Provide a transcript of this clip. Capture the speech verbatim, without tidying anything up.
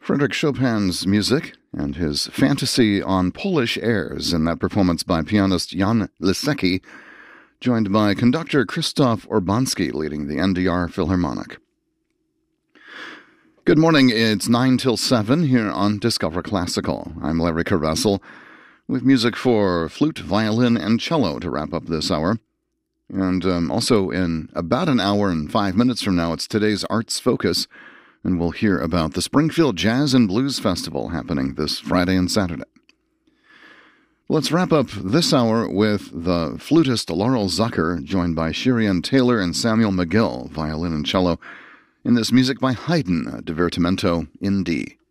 Frédéric Chopin's music and his fantasy on Polish airs in that performance by pianist Jan Lisecki, joined by conductor Krzysztof Urbanski leading the N D R Philharmonic. Good morning, it's nine till seven here on Discover Classical. I'm Larry Caressel, with music for flute, violin, and cello to wrap up this hour. And um, also in about an hour and five minutes from now, it's today's Arts Focus, and we'll hear about the Springfield Jazz and Blues Festival happening this Friday and Saturday. Let's wrap up this hour with the flutist Laurel Zucker, joined by Shirian Taylor and Samuel McGill, violin and cello, in this music by Haydn, Divertimento in D.